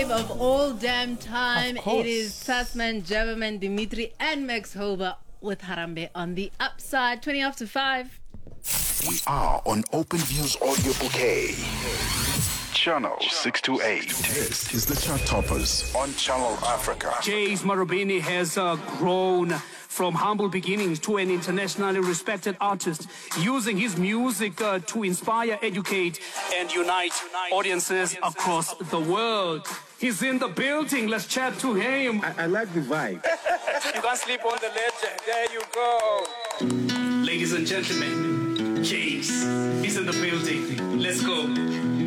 Of all damn time, it is Tasman, Javerman, Dimitri, and Max Hober with Harambe on the upside. 20 after 5. We are on Open Views Audio Bouquet. Channel 628. This is the Chart Toppers on Channel Africa. James Marubeni has grown from humble beginnings to an internationally respected artist, using his music to inspire, educate, and unite audiences across the world. He's in the building. Let's chat to him. I like the vibe. You can't sleep on the legend. There you go. Ladies and gentlemen, James is in the building. Let's go.